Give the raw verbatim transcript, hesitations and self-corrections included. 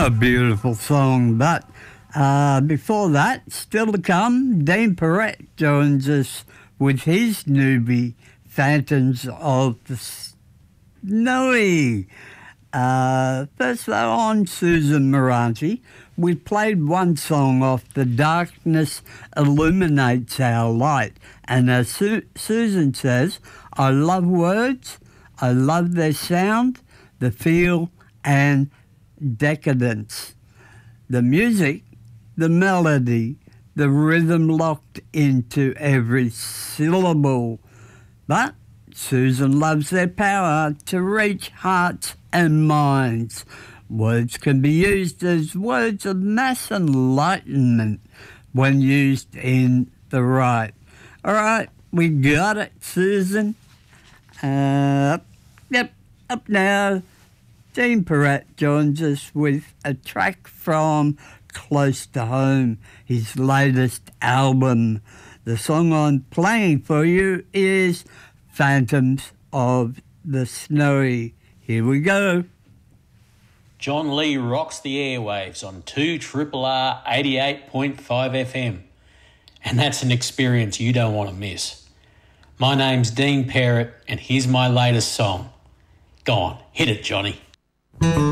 A beautiful song, but uh, before that, still to come, Dean Perrett joins us with his newbie, Phantoms of the Snowy. Uh, first though, on Susan Moranti, we played one song off The Darkness Illuminates Our Light, and as Su- Susan says, I love words, I love their sound, the feel and decadence. The music, the melody, the rhythm locked into every syllable. But Susan loves their power to reach hearts and minds. Words can be used as words of mass enlightenment when used in the right. All right, we got it, Susan. Uh, yep, up now. Dean Perrett joins us with a track from Close to Home, his latest album. The song I'm playing for you is Phantoms of the Snowy. Here we go. John Lee rocks the airwaves on two R R R eighty-eight point five F M. And that's an experience you don't want to miss. My name's Dean Perrett, and here's my latest song. Go on, hit it, Johnny.